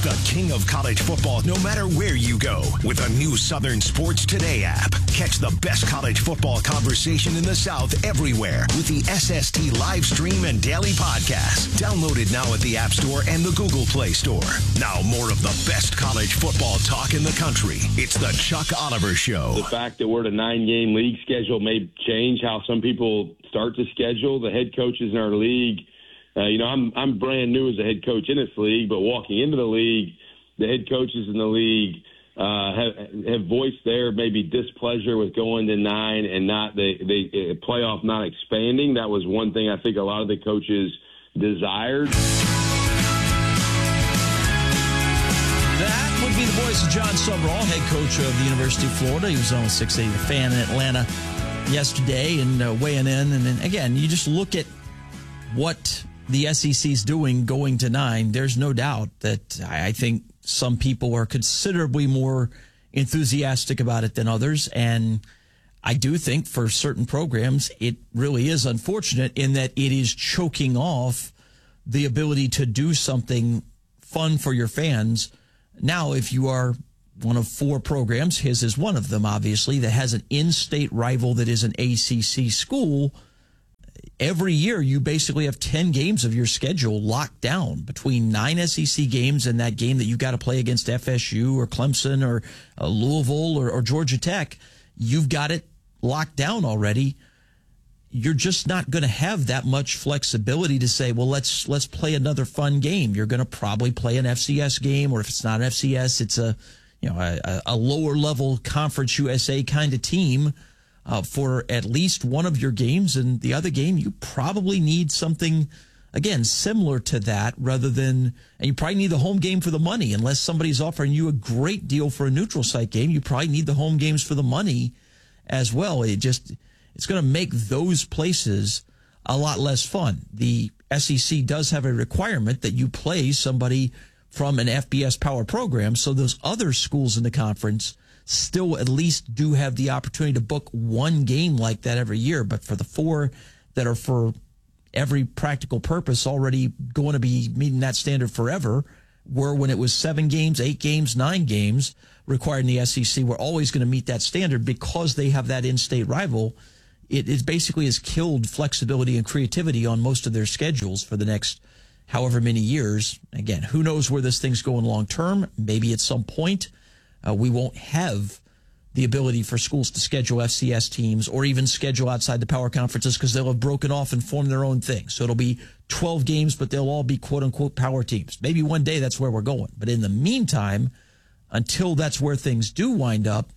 the king of college football no matter where you go with a new Southern Sports Today app. Catch the best college football conversation in the South everywhere with the SST live stream and daily podcast. Download it now at the App Store and the Google Play Store. Now more of the best college football talk in the country. It's the Chuck Oliver Show. The fact that we're at a 9-game league schedule may change how some people start to schedule. The head coaches in our league, I'm brand new as a head coach in this league, but walking into the league, the head coaches in the league have voiced their maybe displeasure with going to 9 and not the playoff not expanding. That was one thing I think a lot of the coaches desired. That would be the voice of John Sumrall, head coach of the University of Florida. He was on 680 The Fan in Atlanta yesterday and weighing in. And then, again, you just look at what the SEC's doing going to 9. There's no doubt that I think some people are considerably more enthusiastic about it than others. And I do think for certain programs, it really is unfortunate in that it is choking off the ability to do something fun for your fans. Now, if you are one of 4 programs, his is one of them, obviously, that has an in-state rival that is an ACC school, every year you basically have 10 games of your schedule locked down between 9 SEC games and that game that you got to play against FSU or Clemson or Louisville or Georgia Tech. You've got it locked down already. You're just not going to have that much flexibility to say, well, let's play another fun game. You're going to probably play an FCS game, or if it's not an FCS, it's a lower level Conference USA kind of team for at least one of your games, and the other game you probably need something again similar to that rather than, and you probably need the home game for the money unless somebody's offering you a great deal for a neutral site game. You probably need the home games for the money as well. It's going to make those places a lot less fun. The SEC does have a requirement that you play somebody from an FBS power program, so those other schools in the conference still at least do have the opportunity to book one game like that every year. But for the 4 that are for every practical purpose already going to be meeting that standard forever, where when it was 7 games, 8 games, 9 games required in the SEC, we're always going to meet that standard because they have that in-state rival. It basically has killed flexibility and creativity on most of their schedules for the next however many years. Again, who knows where this thing's going long term? Maybe at some point we won't have the ability for schools to schedule FCS teams or even schedule outside the power conferences because they'll have broken off and formed their own thing. So it'll be 12 games, but they'll all be quote-unquote power teams. Maybe one day that's where we're going. But in the meantime, until that's where things do wind up,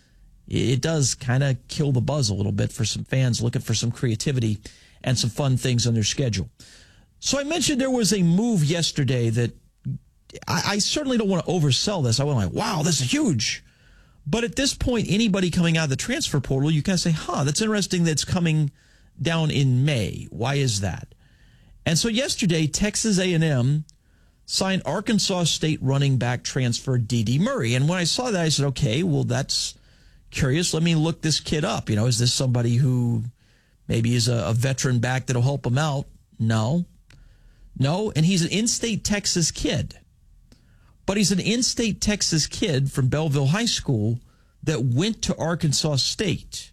it does kind of kill the buzz a little bit for some fans looking for some creativity and some fun things on their schedule. So I mentioned there was a move yesterday that I certainly don't want to oversell this. I went like, wow, this is huge. But at this point, anybody coming out of the transfer portal, you kind of say, that's interesting that's coming down in May. Why is that? And so yesterday, Texas A&M signed Arkansas State running back transfer D.D. Murray. And when I saw that, I said, okay, well, that's curious. Let me look this kid up. Is this somebody who maybe is a veteran back that'll help him out? No. And he's an in-state Texas kid. But he's an in-state Texas kid from Belleville High School that went to Arkansas State.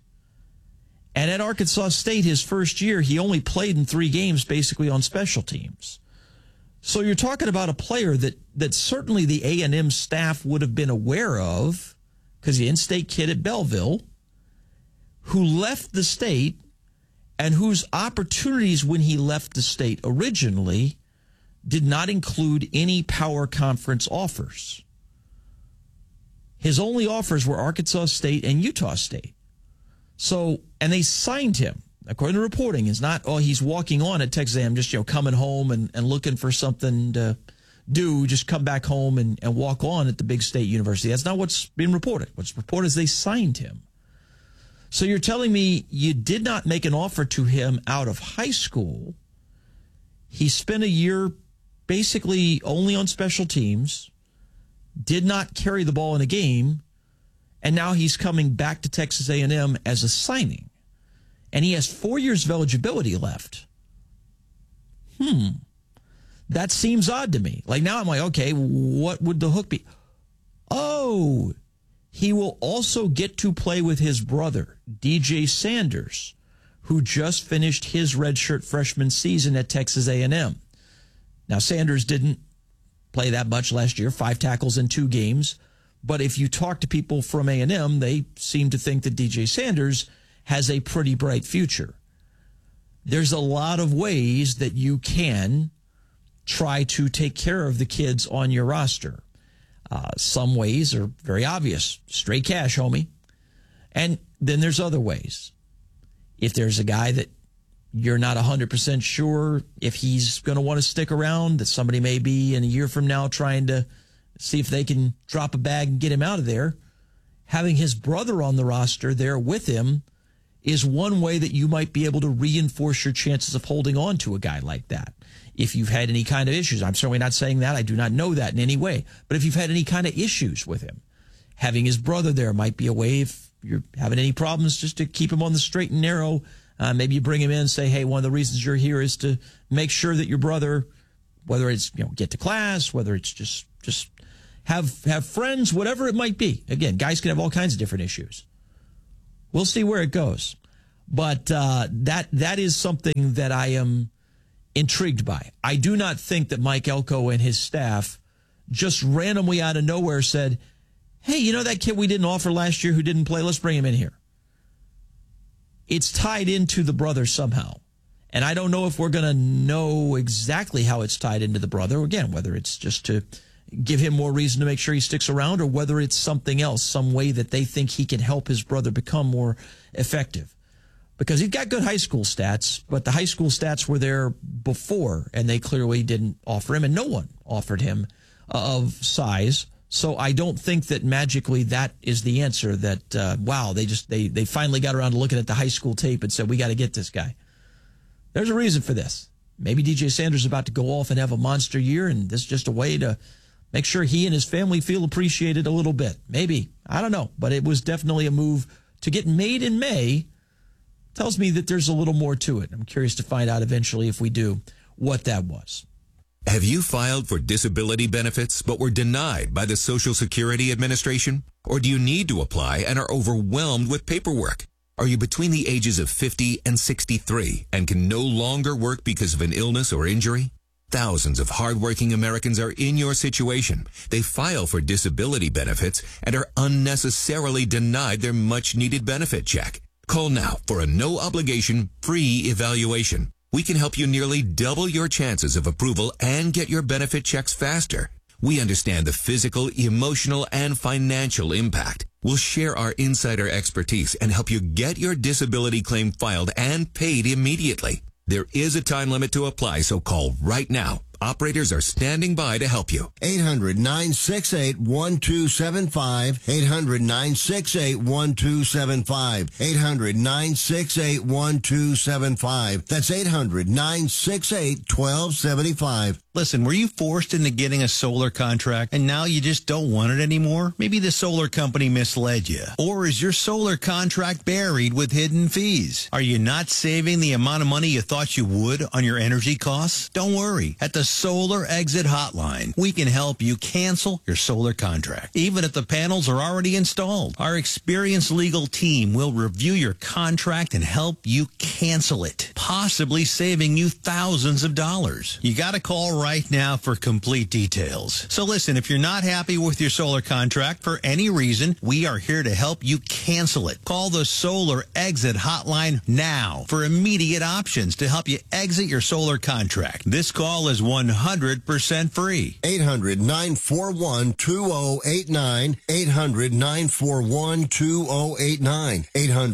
And at Arkansas State, his first year, he only played in 3 games basically on special teams. So you're talking about a player that certainly the A&M staff would have been aware of because the in-state kid at Belleville who left the state and whose opportunities when he left the state originally did not include any power conference offers. His only offers were Arkansas State and Utah State. So, and they signed him. According to reporting, it's not, he's walking on at Texas A&M, just, coming home and looking for something to do, just come back home and walk on at the big state university. That's not what's been reported. What's reported is they signed him. So you're telling me you did not make an offer to him out of high school. He spent a year basically only on special teams, did not carry the ball in a game, and now he's coming back to Texas A&M as a signing. And he has 4 years of eligibility left. That seems odd to me. Like now I'm like, okay, what would the hook be? Oh, he will also get to play with his brother, DJ Sanders, who just finished his redshirt freshman season at Texas A&M. Now, Sanders didn't play that much last year, 5 tackles in 2 games. But if you talk to people from A&M, they seem to think that DJ Sanders has a pretty bright future. There's a lot of ways that you can try to take care of the kids on your roster. Some ways are very obvious. Straight cash, homie. And then there's other ways. If there's a guy that you're not 100% sure if he's going to want to stick around, that somebody may be in a year from now trying to see if they can drop a bag and get him out of there, having his brother on the roster there with him is one way that you might be able to reinforce your chances of holding on to a guy like that. If you've had any kind of issues, I'm certainly not saying that. I do not know that in any way. But if you've had any kind of issues with him, having his brother there might be a way. If you're having any problems, just to keep him on the straight and narrow. Maybe you bring him in and say, hey, one of the reasons you're here is to make sure that your brother, whether it's get to class, whether it's just have friends, whatever it might be. Again, guys can have all kinds of different issues. We'll see where it goes. But that is something that I am intrigued by. I do not think that Mike Elko and his staff just randomly out of nowhere said, hey, that kid we didn't offer last year who didn't play, let's bring him in here. It's tied into the brother somehow. And I don't know if we're going to know exactly how it's tied into the brother. Again, whether it's just to give him more reason to make sure he sticks around or whether it's something else, some way that they think he can help his brother become more effective. Because he's got good high school stats, but the high school stats were there before, and they clearly didn't offer him, and no one offered him of size. So I don't think that magically that is the answer that, wow, they finally got around to looking at the high school tape and said, we got to get this guy. There's a reason for this. Maybe DJ Sanders is about to go off and have a monster year, and this is just a way to make sure he and his family feel appreciated a little bit. Maybe. I don't know. But it was definitely a move to get made in May. Tells me that there's a little more to it. I'm curious to find out eventually, if we do, what that was. Have you filed for disability benefits but were denied by the Social Security Administration? Or do you need to apply and are overwhelmed with paperwork? Are you between the ages of 50 and 63 and can no longer work because of an illness or injury? Thousands of hardworking Americans are in your situation. They file for disability benefits and are unnecessarily denied their much-needed benefit check. Call now for a no-obligation, free evaluation. We can help you nearly double your chances of approval and get your benefit checks faster. We understand the physical, emotional, and financial impact. We'll share our insider expertise and help you get your disability claim filed and paid immediately. There is a time limit to apply, so call right now. Operators are standing by to help you. 800-968-1275. 800-968-1275. 800-968-1275. That's 800-968-1275. Listen, were you forced into getting a solar contract and now you just don't want it anymore? Maybe the solar company misled you. Or is your solar contract buried with hidden fees? Are you not saving the amount of money you thought you would on your energy costs? Don't worry. At the Solar Exit Hotline, we can help you cancel your solar contract, even if the panels are already installed. Our experienced legal team will review your contract and help you cancel it, possibly saving you thousands of dollars. You got to call right now for complete details. So listen, if you're not happy with your solar contract for any reason, we are here to help you cancel it. Call the Solar Exit Hotline now for immediate options to help you exit your solar contract. This call is 100% free. 800-941-2089. 800-941-2089.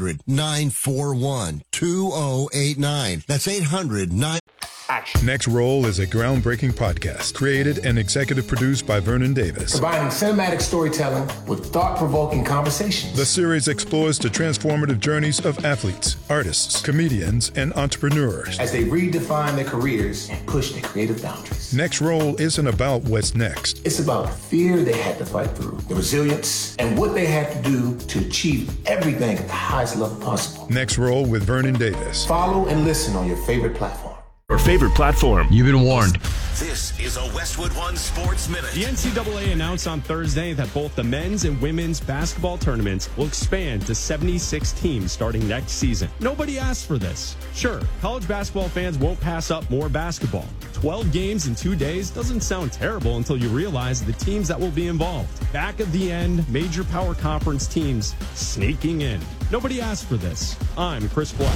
800-941-2089. That's 800-9... Action. Next Roll is a groundbreaking podcast created and executive produced by Vernon Davis. Combining cinematic storytelling with thought-provoking conversations. The series explores the transformative journeys of athletes, artists, comedians, and entrepreneurs as they redefine their careers and push their creative boundaries. Next Roll isn't about what's next. It's about the fear they had to fight through, the resilience, and what they had to do to achieve everything at the highest level possible. Next Roll with Vernon Davis. Follow and listen on your favorite platform. Or favorite platform. You've been warned. This is a Westwood One Sports Minute. The NCAA announced on Thursday that both the men's and women's basketball tournaments will expand to 76 teams starting next season. Nobody asked for this. Sure, college basketball fans won't pass up more basketball. 12 games in 2 days doesn't sound terrible until you realize the teams that will be involved. Back at the end, major power conference teams sneaking in. Nobody asked for this. I'm Chris Black.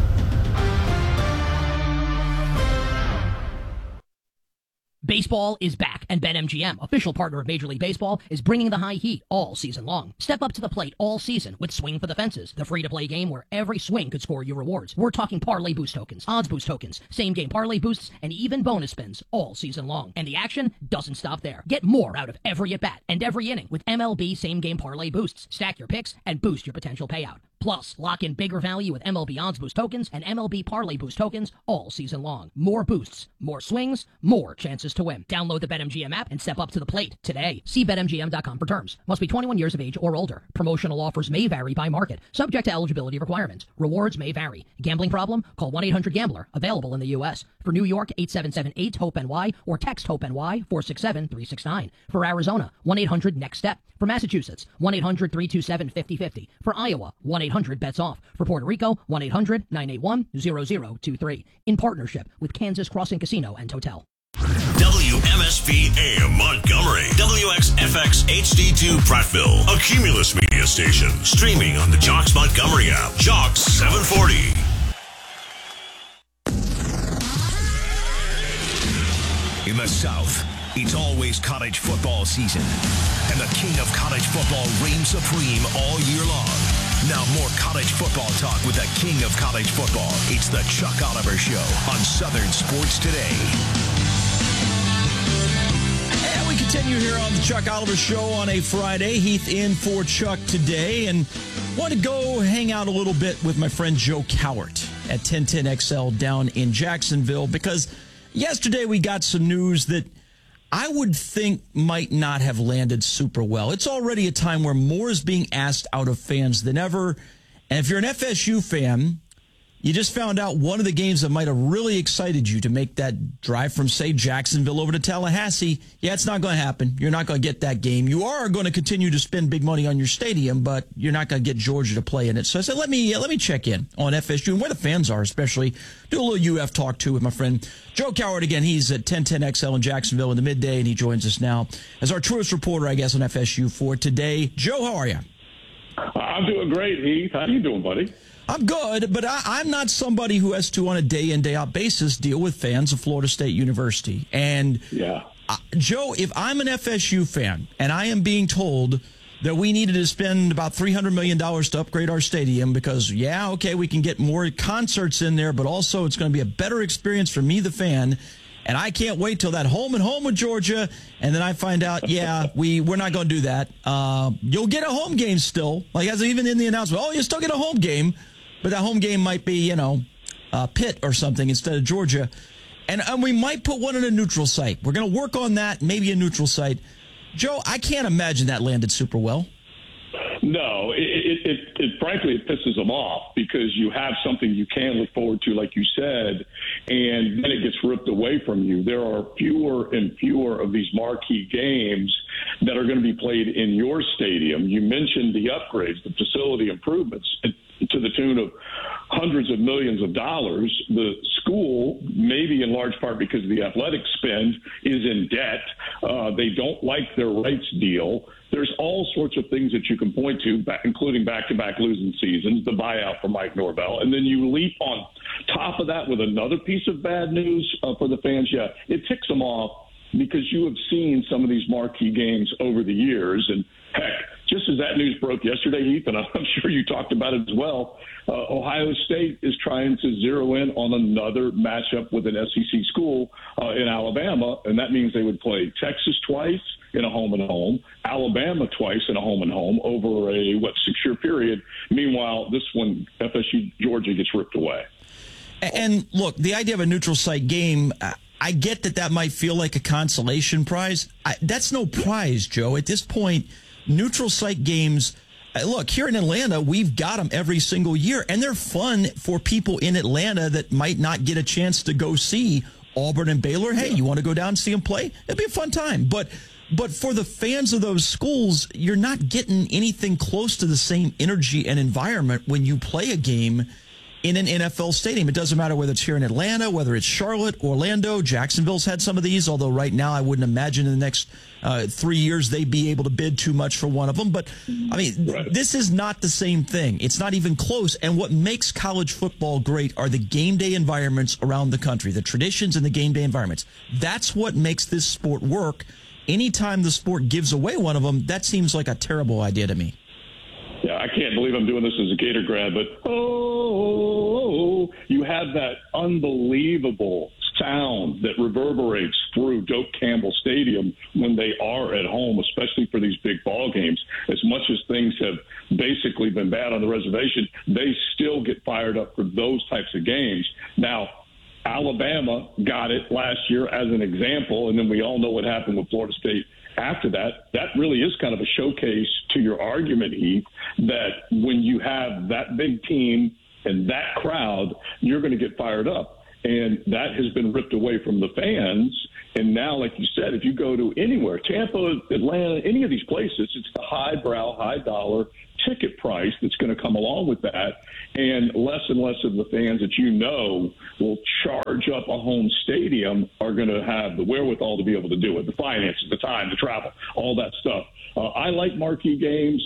Baseball is back, and BetMGM, official partner of Major League Baseball, is bringing the high heat all season long. Step up to the plate all season with Swing for the Fences, the free-to-play game where every swing could score you rewards. We're talking parlay boost tokens, odds boost tokens, same-game parlay boosts, and even bonus spins all season long. And the action doesn't stop there. Get more out of every at-bat and every inning with MLB same-game parlay boosts. Stack your picks and boost your potential payout. Plus, lock in bigger value with MLB Odds Boost tokens and MLB Parlay Boost tokens all season long. More boosts, more swings, more chances to win. Download the BetMGM app and step up to the plate today. See BetMGM.com for terms. Must be 21 years of age or older. Promotional offers may vary by market. Subject to eligibility requirements. Rewards may vary. Gambling problem? Call 1-800-GAMBLER. Available in the U.S. For New York, 8778-HOPE-NY or text HOPE-NY 467-369. For Arizona, 1-800-NEXT-STEP. For Massachusetts, 1-800-327-5050. For Iowa, 1-800-BETS-OFF. For Puerto Rico, 1-800-981-0023. In partnership with Kansas Crossing Casino and Hotel. WMSP AM Montgomery. WXFX HD2 Prattville. A Cumulus Media station. Streaming on the Jocks Montgomery app. Jocks 740. In the South, it's always college football season. And the king of college football reigns supreme all year long. Now more college football talk with the king of college football. It's the Chuck Oliver Show on Southern Sports Today. And we continue here on the Chuck Oliver Show on a Friday. Heath in for Chuck today. And want to go hang out a little bit with my friend Joe Cowart at 1010XL down in Jacksonville, because yesterday we got some news that I would think might not have landed super well. It's already a time where more is being asked out of fans than ever. And if you're an FSU fan, you just found out one of the games that might have really excited you to make that drive from, say, Jacksonville over to Tallahassee. Yeah, it's not going to happen. You're not going to get that game. You are going to continue to spend big money on your stadium, but you're not going to get Georgia to play in it. So I said, let me check in on FSU and where the fans are, especially. Do a little UF talk, too, with my friend Joe Cowart. Again, he's at 1010XL in Jacksonville in the midday, and he joins us now as our truest reporter, I guess, on FSU for today. Joe, how are you? I'm doing great, Heath. How you doing, buddy? I'm good, but I'm not somebody who has to, on a day-in, day-out basis, deal with fans of Florida State University. And, Joe, if I'm an FSU fan and I am being told that we needed to spend about $300 million to upgrade our stadium because, we can get more concerts in there, but also it's going to be a better experience for me, the fan, and I can't wait till that home and home with Georgia, and then I find out, we're not going to do that. You'll get a home game still, like as even in the announcement. You still get a home game, but that home game might be, Pitt or something instead of Georgia, and we might put one in a neutral site. We're going to work on that, maybe a neutral site. Joe, I can't imagine that landed super well. No, it frankly, it pisses them off because you have something you can look forward to, like you said, and then it gets ripped away from you. There are fewer and fewer of these marquee games that are going to be played in your stadium. You mentioned the upgrades, the facility improvements to the tune of hundreds of millions of dollars. The school, maybe in large part because of the athletic spend, is in debt. They don't like their rights deal. There's all sorts of things that you can point to, including back-to-back losing seasons, the buyout for Mike Norvell. And then you leap on top of that with another piece of bad news for the fans. Yeah, it ticks them off because you have seen some of these marquee games over the years. And, heck, just as that news broke yesterday, Heath, and I'm sure you talked about it as well, Ohio State is trying to zero in on another matchup with an SEC school in Alabama, and that means they would play Texas twice in a home and home, Alabama twice in a home and home over a, 6-year period. Meanwhile, this one, FSU Georgia, gets ripped away. And look, the idea of a neutral site game, I get that might feel like a consolation prize. That's no prize, Joe. At this point, neutral site games, Look, here in Atlanta, we've got them every single year, and they're fun for people in Atlanta that might not get a chance to go see Auburn and Baylor. Hey, you want to go down and see them play? It'd be a fun time. But for the fans of those schools, you're not getting anything close to the same energy and environment when you play a game in an NFL stadium. It doesn't matter whether it's here in Atlanta, whether it's Charlotte, Orlando, Jacksonville's had some of these, although right now I wouldn't imagine in the next 3 years they'd be able to bid too much for one of them. But, I mean, This is not the same thing. It's not even close. And what makes college football great are the game day environments around the country, the traditions and the game day environments. That's what makes this sport work. Anytime the sport gives away one of them, that seems like a terrible idea to me. Yeah, I can't believe I'm doing this as a Gator grad, but you have that unbelievable sound that reverberates through Doak Campbell Stadium when they are at home, especially for these big ball games. As much as things have basically been bad on the reservation, they still get fired up for those types of games. Now, Alabama got it last year as an example, and then we all know what happened with Florida State after that. That really is kind of a showcase to your argument, Heath, that when you have that big team and that crowd, you're going to get fired up. And that has been ripped away from the fans. And now, like you said, if you go to anywhere, Tampa, Atlanta, any of these places, it's the highbrow, high-dollar ticket price that's going to come along with that. And less of the fans that you know will charge up a home stadium are going to have the wherewithal to be able to do it, the finances, the time, the travel, all that stuff. I like marquee games.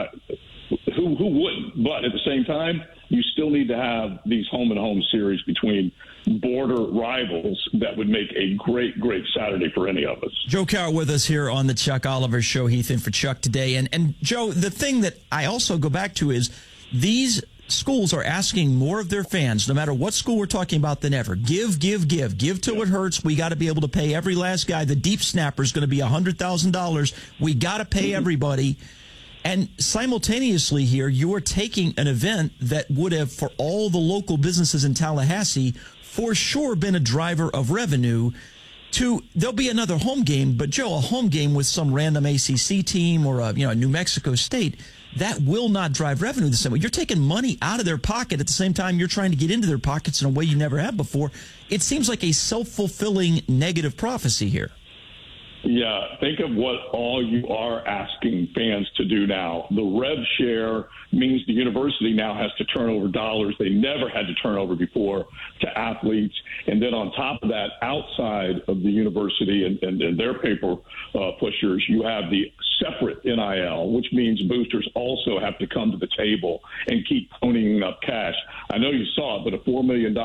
Who wouldn't? But at the same time, you still need to have these home-and-home series between border rivals that would make a great, great Saturday for any of us. Joe Cowher with us here on the Chuck Oliver Show. Heath in for Chuck today. And Joe, the thing that I also go back to is these schools are asking more of their fans, no matter what school we're talking about, than ever. Give till it hurts. We got to be able to pay every last guy. The deep snapper is going to be $100,000. We got to pay everybody. And simultaneously here, you are taking an event that would have, for all the local businesses in Tallahassee, for sure been a driver of revenue to, there'll be another home game, but Joe, a home game with some random ACC team or a New Mexico State, that will not drive revenue the same way. You're taking money out of their pocket at the same time you're trying to get into their pockets in a way you never have before. It seems like a self-fulfilling negative prophecy here. Yeah, think of what all you are asking fans to do now. The rev share means the university now has to turn over dollars they never had to turn over before to athletes. And then on top of that, outside of the university and their paper pushers, you have the separate NIL, which means boosters also have to come to the table and keep ponying up cash. I know you saw it, but a $4 million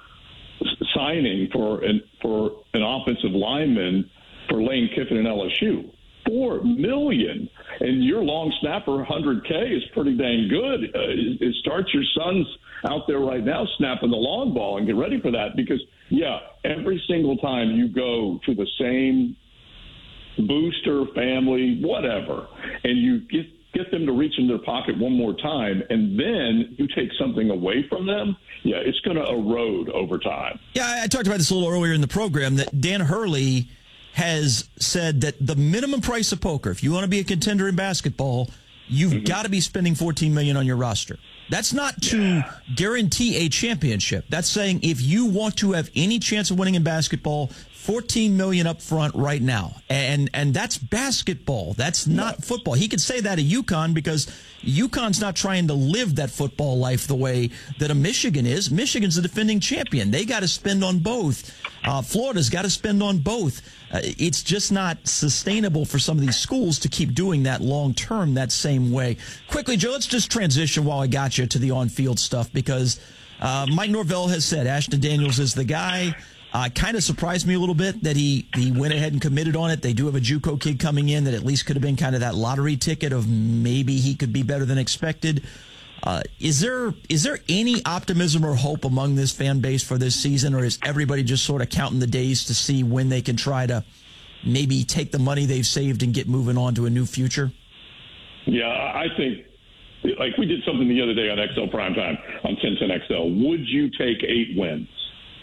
signing for an offensive lineman for Lane Kiffin and LSU. $4 million, and your long snapper $100K is pretty dang good. It starts your sons out there right now snapping the long ball and get ready for that because, every single time you go to the same booster, family, whatever, and you get them to reach in their pocket one more time, and then you take something away from them, it's going to erode over time. Yeah, I talked about this a little earlier in the program that Dan Hurley has said that the minimum price of poker, if you want to be a contender in basketball, you've got to be spending $14 million on your roster. That's not to guarantee a championship. That's saying if you want to have any chance of winning in basketball, $14 million up front right now. And that's basketball. That's not football. He could say that at UConn because UConn's not trying to live that football life the way that a Michigan is. Michigan's the defending champion. They got to spend on both. Florida's got to spend on both. It's just not sustainable for some of these schools to keep doing that long term that same way. Quickly, Joe, let's just transition while I got you to the on-field stuff because Mike Norvell has said Ashton Daniels is the guy. Kind of surprised me a little bit that he went ahead and committed on it. They do have a JUCO kid coming in that at least could have been kind of that lottery ticket of maybe he could be better than expected. Is there any optimism or hope among this fan base for this season, or is everybody just sort of counting the days to see when they can try to maybe take the money they've saved and get moving on to a new future? Yeah, I think, like we did something the other day on XL Primetime on 1010XL. Would you take 8 wins?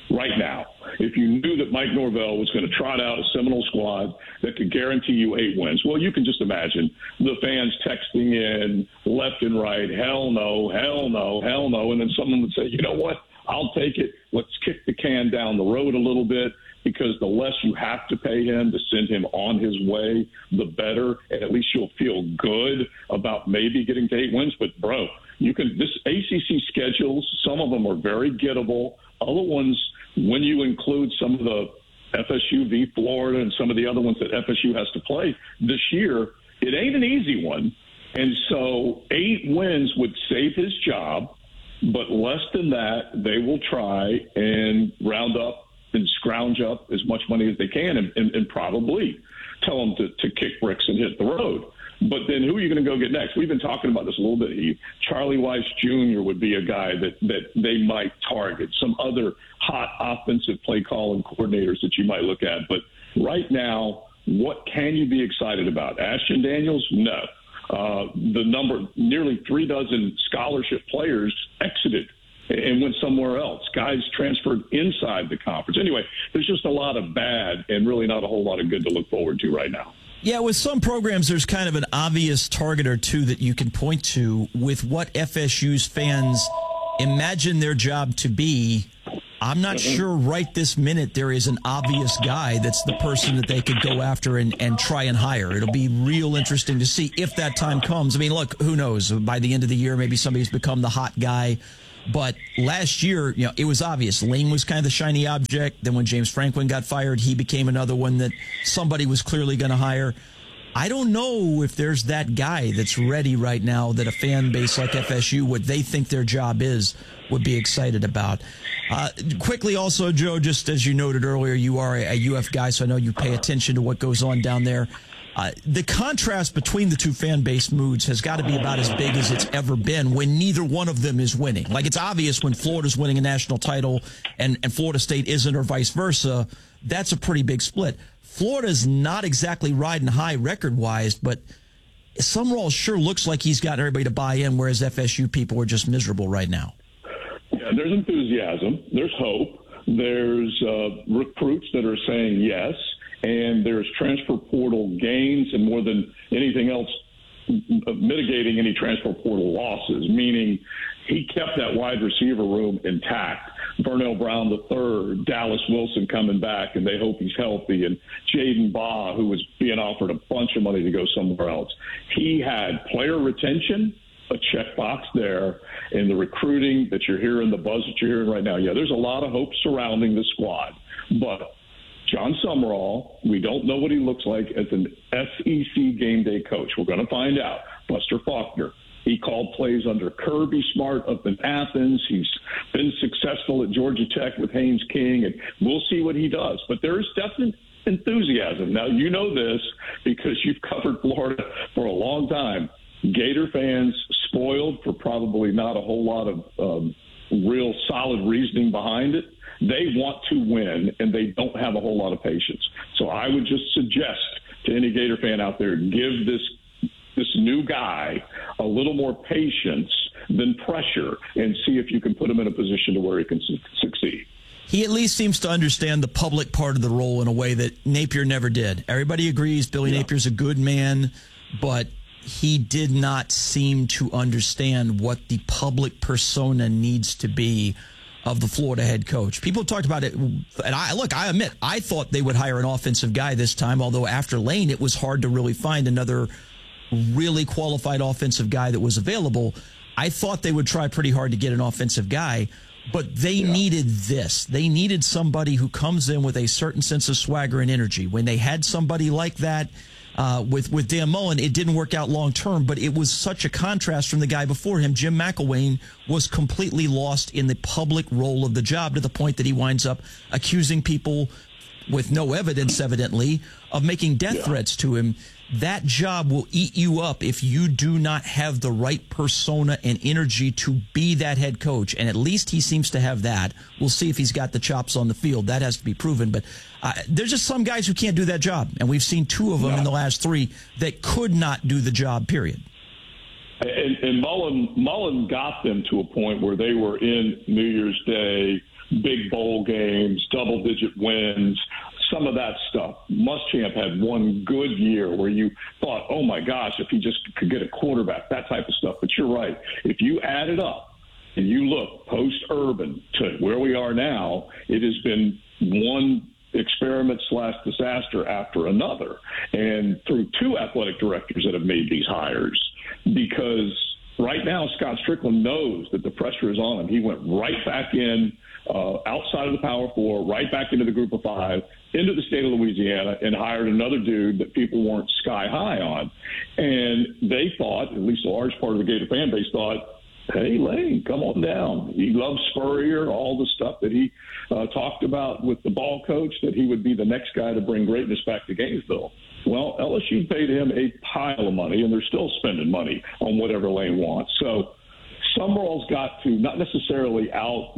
right now, if you knew that Mike Norvell was going to trot out a Seminole squad that could guarantee you 8 wins, well, you can just imagine the fans texting in left and right, hell no, hell no, hell no. And then someone would say, you know what, I'll take it. Let's kick the can down the road a little bit, because the less you have to pay him to send him on his way, the better. And at least you'll feel good about maybe getting to 8 wins. But, bro, this ACC schedules, some of them are very gettable. Other ones, when you include some of the FSU v. Florida and some of the other ones that FSU has to play this year, it ain't an easy one. And so 8 wins would save his job, but less than that, they will try and round up and scrounge up as much money as they can and probably tell them to kick bricks and hit the road. But then who are you going to go get next? We've been talking about this a little bit, Heath. Charlie Weiss Jr. would be a guy that they might target, some other hot offensive play calling coordinators that you might look at. But right now, what can you be excited about? Ashton Daniels? No. Nearly 36 scholarship players exited and went somewhere else. Guys transferred inside the conference. Anyway, there's just a lot of bad and really not a whole lot of good to look forward to right now. Yeah, with some programs, there's kind of an obvious target or two that you can point to with what FSU's fans imagine their job to be. I'm not sure right this minute there is an obvious guy that's the person that they could go after and try and hire. It'll be real interesting to see if that time comes. I mean, look, who knows? By the end of the year, maybe somebody's become the hot guy. But last year, it was obvious. Lane was kind of the shiny object. Then when James Franklin got fired, he became another one that somebody was clearly going to hire. I don't know if there's that guy that's ready right now that a fan base like FSU, what they think their job is, would be excited about. Quickly also, Joe, just as you noted earlier, you are a UF guy, so I know you pay attention to what goes on down there. The contrast between the two fan base moods has got to be about as big as it's ever been when neither one of them is winning. Like, it's obvious when Florida's winning a national title and Florida State isn't, or vice versa. That's a pretty big split. Florida's not exactly riding high record-wise, but Summerall sure looks like he's got everybody to buy in, whereas FSU people are just miserable right now. Yeah, there's enthusiasm. There's hope. There's recruits that are saying yes. And there's transfer portal gains, and more than anything else, mitigating any transfer portal losses, meaning he kept that wide receiver room intact. Vernell Brown III, Dallas Wilson coming back, and they hope he's healthy, and Jaden Baugh, who was being offered a bunch of money to go somewhere else. He had player retention, a checkbox there, and the recruiting that you're hearing, the buzz that you're hearing right now. Yeah, there's a lot of hope surrounding the squad, but John Summerall, we don't know what he looks like as an SEC game day coach. We're going to find out. Buster Faulkner, he called plays under Kirby Smart up in Athens. He's been successful at Georgia Tech with Haynes King, and we'll see what he does. But there is definite enthusiasm. Now, you know this because you've covered Florida for a long time. Gator fans spoiled for probably not a whole lot of real solid reasoning behind it. They want to win, and they don't have a whole lot of patience. So I would just suggest to any Gator fan out there, give this new guy a little more patience than pressure and see if you can put him in a position to where he can succeed. He at least seems to understand the public part of the role in a way that Napier never did. Everybody agrees Billy Napier's a good man, but he did not seem to understand what the public persona needs to be of the Florida head coach. People talked about it, and I admit, I thought they would hire an offensive guy this time, although after Lane, it was hard to really find another really qualified offensive guy that was available. I thought they would try pretty hard to get an offensive guy, but they needed this. They needed somebody who comes in with a certain sense of swagger and energy. When they had somebody like that, with Dan Mullen, it didn't work out long term, but it was such a contrast from the guy before him. Jim McElwain was completely lost in the public role of the job to the point that he winds up accusing people with no evidence, evidently, of making death threats to him. That job will eat you up if you do not have the right persona and energy to be that head coach. And at least he seems to have that. We'll see if he's got the chops on the field. That has to be proven. But there's just some guys who can't do that job. And we've seen two of them in the last three that could not do the job, period. And Mullen got them to a point where they were in New Year's Day big bowl games, double-digit wins, some of that stuff. Muschamp had one good year where you thought, oh, my gosh, if he just could get a quarterback, that type of stuff. But you're right. If you add it up and you look post-Urban to where we are now, it has been one experiment/disaster after another, and through two athletic directors that have made these hires, because right now Scott Strickland knows that the pressure is on him. He went right back in outside of the Power Four, right back into the Group of Five, into the state of Louisiana, and hired another dude that people weren't sky high on. And they thought, at least a large part of the Gator fan base thought, hey, Lane, come on down. He loves Spurrier, all the stuff that he talked about with the ball coach, that he would be the next guy to bring greatness back to Gainesville. Well, LSU paid him a pile of money, and they're still spending money on whatever Lane wants. So Summerall's got to not necessarily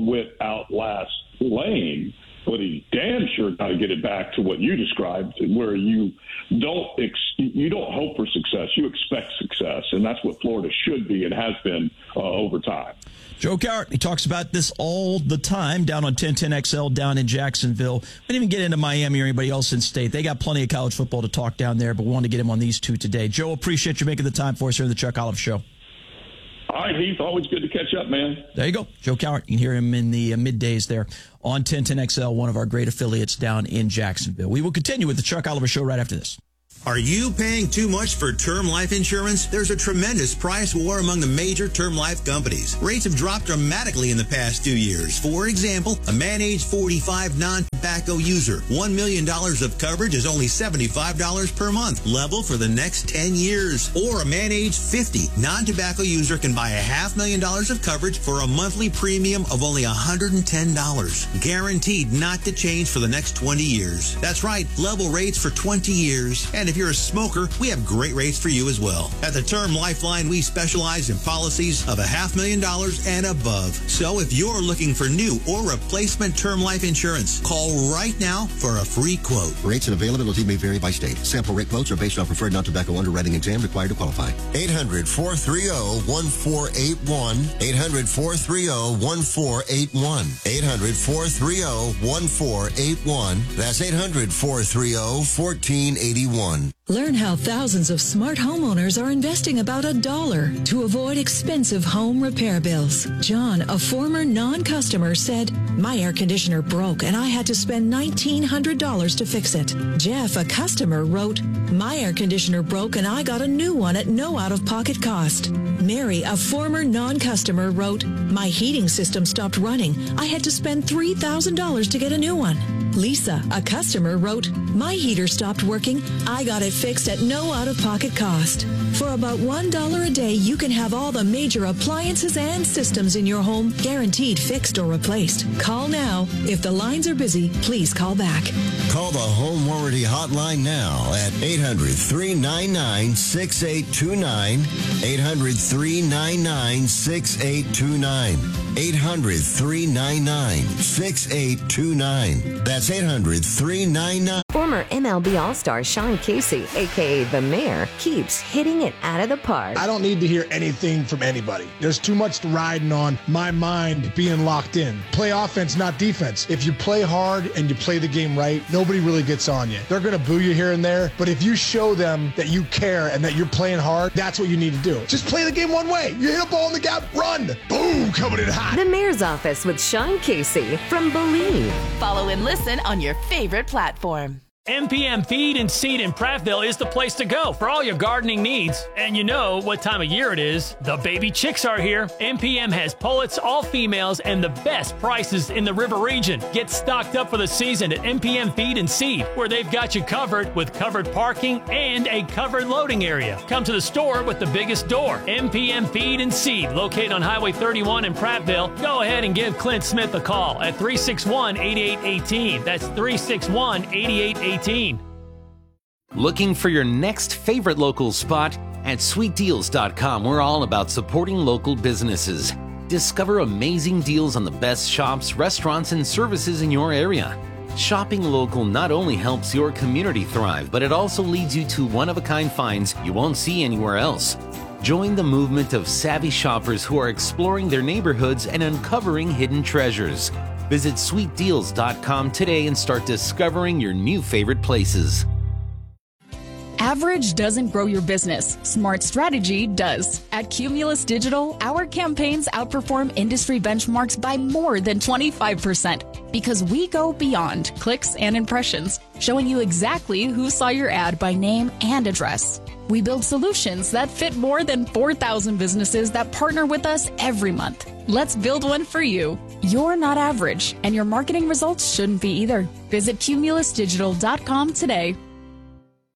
outlast Lane, but he damn sure got to get it back to what you described, where you don't hope for success, you expect success, and that's what Florida should be and has been over time. Joe Cowart, he talks about this all the time down on 1010XL down in Jacksonville. We didn't even get into Miami or anybody else in state. They got plenty of college football to talk down there, but we wanted to get him on these two today. Joe, appreciate you making the time for us here in the Chuck Olive Show. All right, Heath, always good to catch up, man. There you go. Joe Cowart. You can hear him in the middays there on 1010XL, one of our great affiliates down in Jacksonville. We will continue with the Chuck Oliver Show right after this. Are you paying too much for term life insurance? There's a tremendous price war among the major term life companies. Rates have dropped dramatically in the past 2 years. For example, a man age 45 non-tobacco user, $1 million of coverage is only $75 per month, level for the next 10 years. Or a man age 50 non-tobacco user can buy $500,000 of coverage for a monthly premium of only $110, guaranteed not to change for the next 20 years. That's right, level rates for 20 years. And if you're a smoker, we have great rates for you as well. At the Term Lifeline, we specialize in policies of $500,000 and above. So if you're looking for new or replacement term life insurance, call right now for a free quote. Rates and availability may vary by state. Sample rate quotes are based on preferred non-tobacco underwriting exam required to qualify. 800-430-1481. 800-430-1481. 800-430-1481. That's 800-430-1481. Learn how thousands of smart homeowners are investing about $1 to avoid expensive home repair bills. John, a former non-customer, said, my air conditioner broke and I had to spend $1,900 to fix it. Jeff, a customer, wrote, my air conditioner broke and I got a new one at no out-of-pocket cost. Mary, a former non-customer, wrote, my heating system stopped running. I had to spend $3,000 to get a new one. Lisa, a customer, wrote, my heater stopped working. I got it fixed at no out-of-pocket cost. For about $1 a day, you can have all the major appliances and systems in your home guaranteed fixed or replaced. Call now. If the lines are busy, please call back. Call the Home Warranty Hotline now at 800-399-6829. 800-399-6829. 800-399-6829. That's 800-399. Former MLB All-Star Sean Casey, a.k.a. The Mayor, keeps hitting it out of the park. I don't need to hear anything from anybody. There's too much riding on my mind being locked in. Play offense, not defense. If you play hard and you play the game right, nobody really gets on you. They're going to boo you here and there, but if you show them that you care and that you're playing hard, that's what you need to do. Just play the game one way. You hit a ball in the gap, run. Boom, coming in hot. The Mayor's Office with Sean Casey from Believe. Follow and listen on your favorite platform. MPM Feed and Seed in Prattville is the place to go for all your gardening needs. And you know what time of year it is. The baby chicks are here. MPM has pullets, all females, and the best prices in the river region. Get stocked up for the season at MPM Feed and Seed, where they've got you covered with covered parking and a covered loading area. Come to the store with the biggest door. MPM Feed and Seed, located on Highway 31 in Prattville. Go ahead and give Clint Smith a call at 361-8818. That's 361-8818. Looking for your next favorite local spot? At sweetdeals.com, we're all about supporting local businesses. Discover amazing deals on the best shops, restaurants, and services in your area. Shopping local not only helps your community thrive, but it also leads you to one-of-a-kind finds you won't see anywhere else. Join the movement of savvy shoppers who are exploring their neighborhoods and uncovering hidden treasures. Visit sweetdeals.com today and start discovering your new favorite places. Average doesn't grow your business. Smart strategy does. At Cumulus Digital, our campaigns outperform industry benchmarks by more than 25% because we go beyond clicks and impressions, showing you exactly who saw your ad by name and address. We build solutions that fit more than 4,000 businesses that partner with us every month. Let's build one for you. You're not average, and your marketing results shouldn't be either. Visit cumulusdigital.com today.